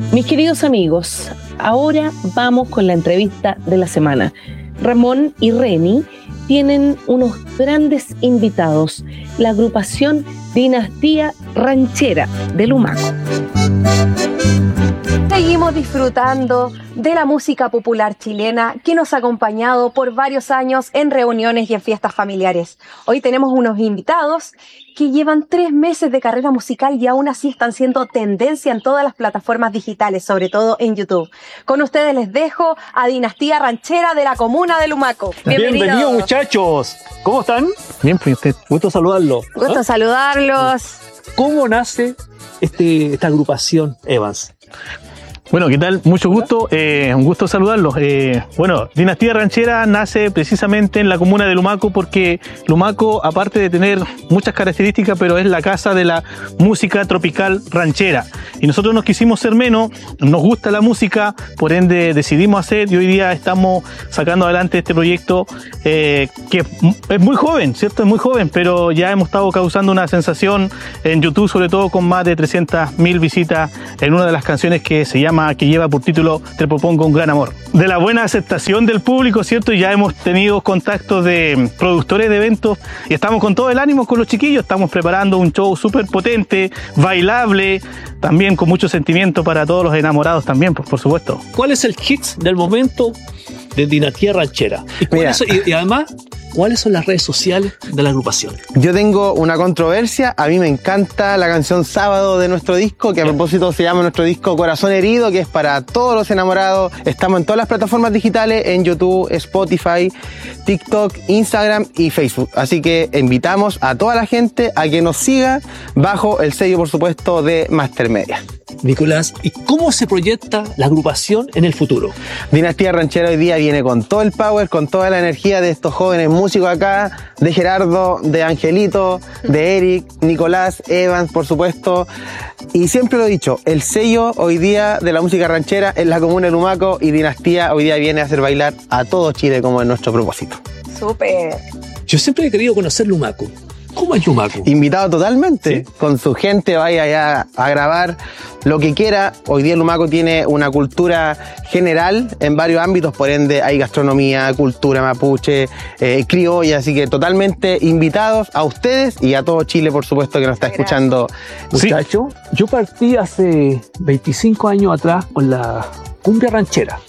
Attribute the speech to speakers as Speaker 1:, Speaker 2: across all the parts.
Speaker 1: Mis queridos amigos, ahora vamos con la entrevista de la semana. Ramón y Reni tienen unos grandes invitados, la agrupación Dinastía Ranchera de Lumaco.
Speaker 2: Seguimos disfrutando de la música popular chilena que nos ha acompañado por varios años en reuniones y en fiestas familiares. Hoy tenemos unos invitados que llevan 3 meses de carrera musical y aún así están siendo tendencia en todas las plataformas digitales, sobre todo en YouTube. Con ustedes les dejo a Dinastía Ranchera de la comuna de Lumaco.
Speaker 3: Bienvenidos muchachos. ¿Cómo están?
Speaker 4: Bien, pues usted.
Speaker 3: Gusto saludarlo.
Speaker 2: Gusto saludarlos.
Speaker 3: ¿Cómo nace esta agrupación, Evans?
Speaker 4: Bueno, ¿qué tal? Mucho gusto, un gusto saludarlos. Bueno, Dinastía Ranchera nace precisamente en la comuna de Lumaco porque Lumaco, aparte de tener muchas características, pero es la casa de la música tropical ranchera. Y nosotros nos quisimos ser menos, nos gusta la música, por ende decidimos hacer y hoy día estamos sacando adelante este proyecto que es muy joven, ¿cierto? Es muy joven, pero ya hemos estado causando una sensación en YouTube, sobre todo con más de 300.000 visitas en una de las canciones que se llama, que lleva por título Te propongo un gran amor. De la buena aceptación del público, ¿cierto? Ya hemos tenido contactos de productores de eventos y estamos con todo el ánimo con los chiquillos. Estamos preparando un show súper potente, bailable, también con mucho sentimiento para todos los enamorados también, por supuesto.
Speaker 3: ¿Cuál es el hit del momento de Dinastía Ranchera? Y además, ¿cuáles son las redes sociales de la agrupación?
Speaker 5: Yo tengo una controversia. A mí me encanta la canción Sábado de nuestro disco, que a propósito se llama nuestro disco Corazón Herido, que es para todos los enamorados. Estamos en todas las plataformas digitales, en YouTube, Spotify, TikTok, Instagram y Facebook. Así que invitamos a toda la gente a que nos siga bajo el sello, por supuesto, de Mastermedia.
Speaker 3: Nicolás, ¿y cómo se proyecta la agrupación en el futuro?
Speaker 5: Dinastía Ranchera hoy día viene con todo el power, con toda la energía de estos jóvenes músicos acá, de Gerardo, de Angelito, de Eric, Nicolás, Evans, por supuesto. Y siempre lo he dicho, el sello hoy día de la música ranchera es la comuna de Lumaco y Dinastía hoy día viene a hacer bailar a todo Chile como es nuestro propósito.
Speaker 2: Súper.
Speaker 3: Yo siempre he querido conocer Lumaco. ¿Cómo es Lumaco?
Speaker 5: Invitado totalmente,
Speaker 3: ¿Sí?
Speaker 5: Con su gente vaya allá a grabar lo que quiera. Hoy día Lumaco tiene una cultura general en varios ámbitos, por ende hay gastronomía, cultura mapuche, criolla, así que totalmente invitados a ustedes y a todo Chile, por supuesto, que nos está escuchando.
Speaker 3: Muchacho, yo partí hace 25 años atrás con la cumbia ranchera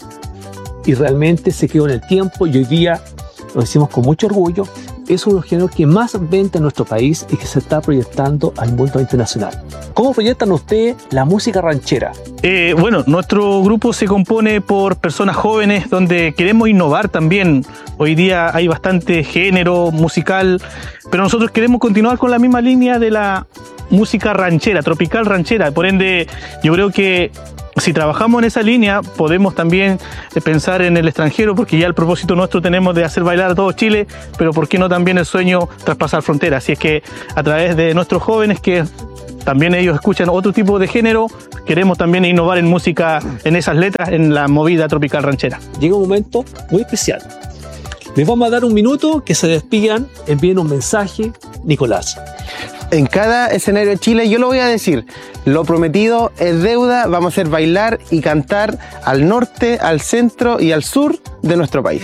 Speaker 3: y realmente se quedó en el tiempo y hoy día lo decimos con mucho orgullo. Es uno de los géneros que más vende en nuestro país y que se está proyectando al mundo internacional. ¿Cómo proyectan ustedes la música ranchera?
Speaker 4: Bueno, nuestro grupo se compone por personas jóvenes donde queremos innovar también. Hoy día hay bastante género musical, pero nosotros queremos continuar con la misma línea de la música ranchera, tropical ranchera. Por ende, yo creo que si trabajamos en esa línea, podemos también pensar en el extranjero, porque ya el propósito nuestro tenemos de hacer bailar a todo Chile, pero ¿por qué no también el sueño traspasar fronteras? Así es que a través de nuestros jóvenes, que también ellos escuchan otro tipo de género, queremos también innovar en música, en esas letras, en la movida tropical ranchera.
Speaker 3: Llega un momento muy especial. Les vamos a dar un minuto que se despidan, envíen un mensaje. Nicolás.
Speaker 5: En cada escenario de Chile, yo lo voy a decir, lo prometido es deuda. Vamos a hacer bailar y cantar al norte, al centro y al sur de nuestro país.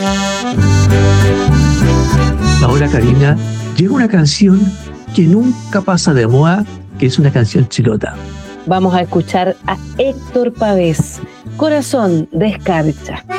Speaker 6: Ahora, Karina, llega una canción que nunca pasa de moda, que es una canción chilota.
Speaker 1: Vamos a escuchar a Héctor Pavés, Corazón de Escarcha.